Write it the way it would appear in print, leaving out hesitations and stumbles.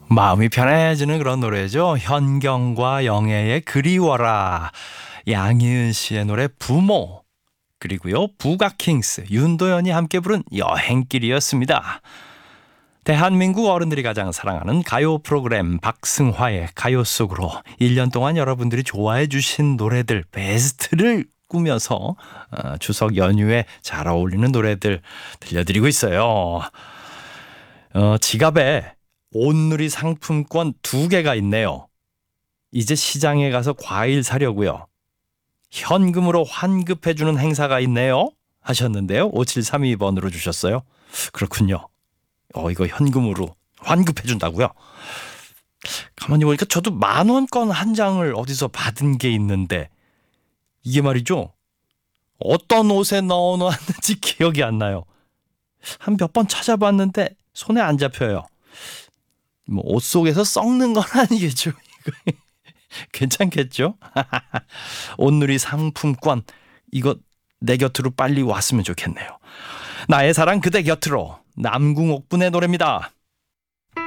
마음이 편해지는 그런 노래죠. 현경과 영애의 그리워라. 양희은 씨의 노래 부모. 그리고요 부가킹스, 윤도현이 함께 부른 여행길이었습니다. 대한민국 어른들이 가장 사랑하는 가요 프로그램 박승화의 가요 속으로 1년 동안 여러분들이 좋아해 주신 노래들 베스트를 꾸며서 추석 연휴에 잘 어울리는 노래들 들려드리고 있어요. 지갑에 온누리 상품권 2개가 있네요. 이제 시장에 가서 과일 사려고요. 현금으로 환급해주는 행사가 있네요 하셨는데요. 5732번으로 주셨어요. 그렇군요. 이거 현금으로 환급해준다고요? 가만히 보니까 저도 10,000원권 한 장을 어디서 받은 게 있는데 이게 말이죠. 어떤 옷에 넣어놨는지 기억이 안 나요. 한 몇 번 찾아봤는데 손에 안 잡혀요. 뭐 옷 속에서 썩는 건 아니겠죠? 이거 괜찮겠죠? 온누리 상품권 이거 내 곁으로 빨리 왔으면 좋겠네요. 나의 사랑 그대 곁으로 남궁옥분의 노래입니다.